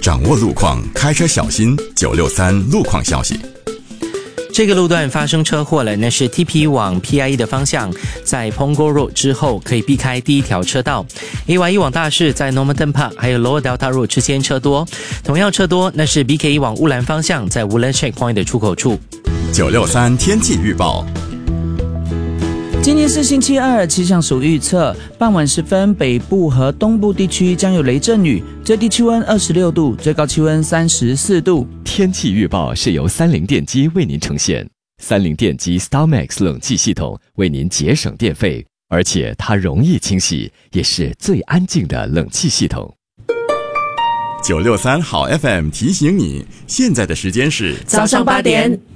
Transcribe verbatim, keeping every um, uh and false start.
掌握路况，开车小心。九六三路况消息。 这个路段发生车祸了，那是 T P 往 P I E 的方向，在 Punggol Road 之后可以避开第一条车道。A Y E 往大市在 Normanton Park 还有 Lower Delta Road 之间车多，同样车多那是 B K E 往乌兰方向，在 Woodland Checkpoint 的出口处。 九六三天气预报。 今天是星期二，气象署预测傍晚时分，北部和东部地区将有雷阵雨，最低气温二十六度，最高气温三十四度。 天气预报是由三菱电机为您呈现，三菱电机 StarMax 冷气系统为您节省电费，而且它容易清洗，也是最安静的冷气系统。 九六三好 F M 提醒你，现在的时间是早上八点。